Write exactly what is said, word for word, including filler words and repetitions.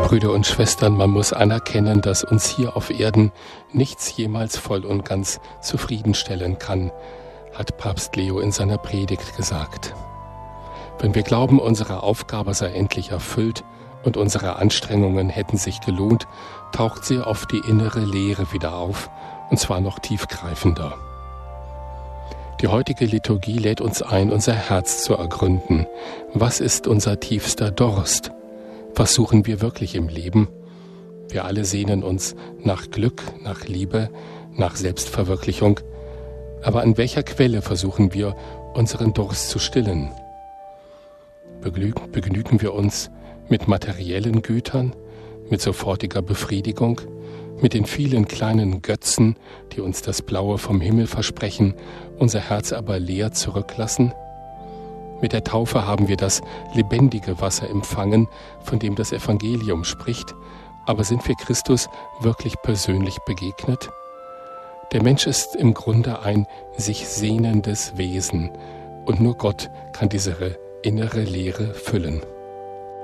Brüder und Schwestern, man muss anerkennen, dass uns hier auf Erden nichts jemals voll und ganz zufriedenstellen kann, hat Papst Leo in seiner Predigt gesagt. Wenn wir glauben, unsere Aufgabe sei endlich erfüllt und unsere Anstrengungen hätten sich gelohnt, taucht sehr oft die innere Leere wieder auf, und zwar noch tiefgreifender. Die heutige Liturgie lädt uns ein, unser Herz zu ergründen. Was ist unser tiefster Durst? Was suchen wir wirklich im Leben? Wir alle sehnen uns nach Glück, nach Liebe, nach Selbstverwirklichung. Aber an welcher Quelle versuchen wir, unseren Durst zu stillen? Begnügen, begnügen wir uns mit materiellen Gütern, mit sofortiger Befriedigung, mit den vielen kleinen Götzen, die uns das Blaue vom Himmel versprechen, unser Herz aber leer zurücklassen? Mit der Taufe haben wir das lebendige Wasser empfangen, von dem das Evangelium spricht. Aber sind wir Christus wirklich persönlich begegnet? Der Mensch ist im Grunde ein sich sehnendes Wesen. Und nur Gott kann diese innere Leere füllen.